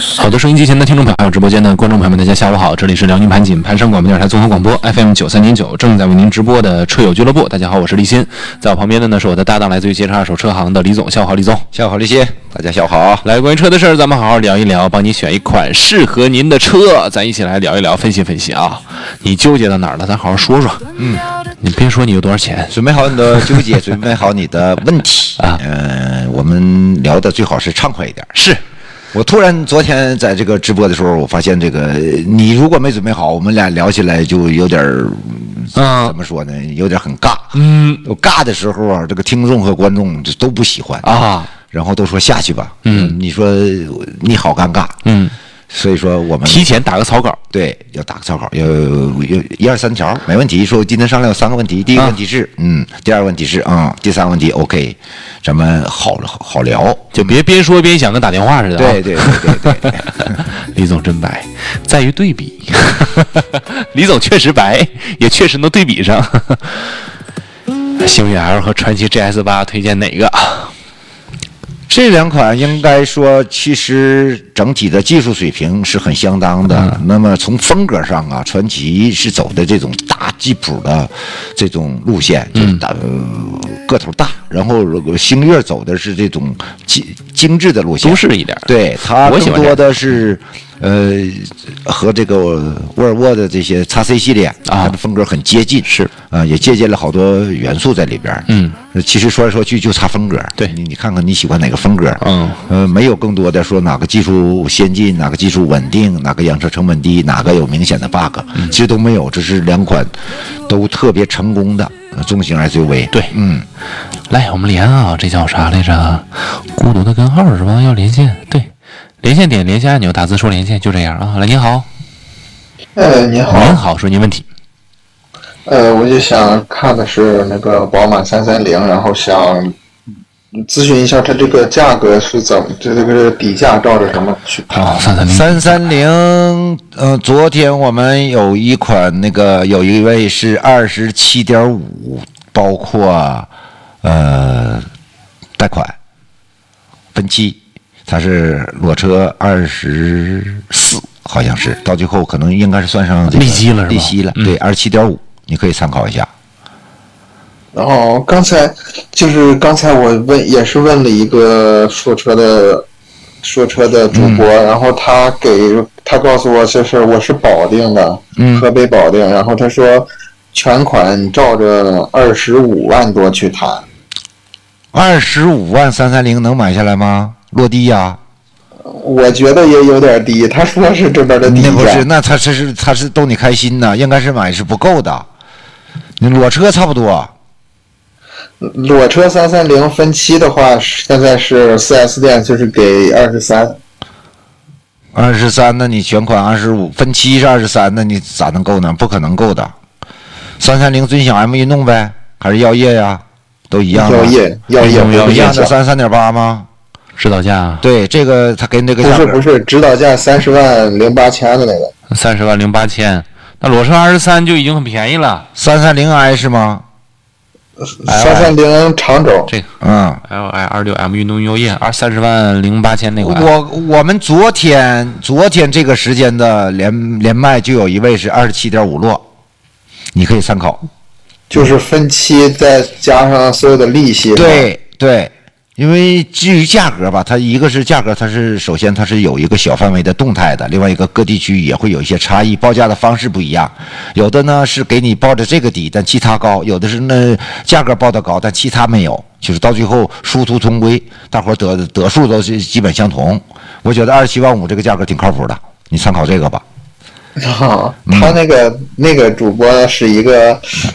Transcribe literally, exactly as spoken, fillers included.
好的，收音机前的听众朋友，还有直播间的观众朋友们，大家下午好，这里是辽宁盘锦盘山广播电视台综合广播 F M 九三点九，正在为您直播的车友俱乐部。大家好，我是立新，在我旁边的呢是我的搭档，来自于捷车二手车行的李总。下午好，李总。 下午好，立新。大家下午好。 来，关于车的事儿，咱们好好聊一聊，帮你选一款适合您的车，咱一起来聊一聊，分析分析啊。你纠结到哪儿了？咱好好说说。嗯，你别说你有多少钱， 准备好你的纠结，准备好你的问题啊。嗯、呃，我们聊的最好是畅快一点。 是。 我突然昨天在这个直播的时候，我发现这个你如果没准备好，我们俩聊起来就有点嗯，怎么说呢？有点很尬。嗯，有尬的时候啊，这个听众和观众都不喜欢啊，然后都说下去吧。嗯，你说你好尴尬。嗯。所以说我们提前打个草稿， 对，要打个草稿，要有一二三条，没问题。说今天商量有三个问题，第一个问题是，啊、嗯，第二个问题是，嗯，第三个问题 OK， 咱们好好聊， 就别边说边想，跟打电话似的、啊。 对对对对对， 李总真白，在于对比。李总确实白，也确实能对比上。星越 L 和传祺 G S 八推荐哪个？ 这两款应该说，其实整体的技术水平是很相当的。嗯、那么从风格上啊，传祺是走的这种大吉普的这种路线，就是大、嗯呃、个头大。然后星越走的是这种精精致的路线， 都市一点。 对，它更多的是呃和这个沃尔沃的这些 X C 系列啊，它的风格很接近， 是啊、呃，也借鉴了好多元素在里边。嗯，其实说来说去就差风格。 对， 你你看看你喜欢哪个风格？ 嗯， 呃，没有更多的说哪个技术先进，哪个技术稳定，哪个养车成本低，哪个有明显的 bug，、嗯、其实都没有，这是两款都特别成功的中型 S U V。 对， 嗯， 来我们连啊，这叫啥来着？孤独的根号是吧？要连线，对，连线点连线按钮，打字说连线，就这样啊。来，您好。 呃，您好。 您好，说您问题。 呃，我就想看的是那个宝马三三零，然后想咨询一下它这个价格是怎么，这这个底价照着什么去判？ 哦，三三零， 三三零，呃，昨天我们有一款那个有一位是二十七点五，包括呃贷款分期，它是裸车二十四，好像是到最后可能应该是算上、这个、 利息了是吧？ 利息了，嗯、对，二十七点五，你可以参考一下。 然后刚才就是刚才我问也是问了一个说车的说车的主播，嗯、然后他给他告诉我这是我是保定的，嗯、河北保定，然后他说全款照着二十五万多去谈。 二十五万三三零能买下来吗？落地呀、啊？ 我觉得也有点低，他说是这边的低价。 那不是，那他这是他是逗你开心呢，应该是买是不够的。你裸车差不多。 裸车三三零分期的话，现在是 四 S 店就是给二十三。 二十三，那你全款二十五，分期是二十三，那你咋能够呢？不可能够的。三三零尊享 M 运动呗，还是药业呀？都一样的。 药业，药业不一样的三三点八吗？ 指导价。 对，这个他给你这个价格。 不是不是，指导价三十万零八千的那个。 三十万零八千，那裸车二十三就已经很便宜了。 三三零 i 是吗？ 三三零长轴， 这个嗯 ，L I 二六 M 运动药业二三十万零八千那款。 我我们昨天昨天这个时间的连连麦就有一位是二十七点五落，你可以参考。 就是分期再加上所有的利息。 对对，因为至于价格吧，它一个是价格，它是首先它是有一个小范围的动态的，另外一个各地区也会有一些差异，报价的方式不一样。有的呢是给你报的这个底，但其他高；有的是呢价格报的高，但其他没有。就是到最后殊途同归，大伙得得数都是基本相同。我觉得二十七万五这个价格挺靠谱的，你参考这个吧。 啊，他那个、嗯、那个主播是一个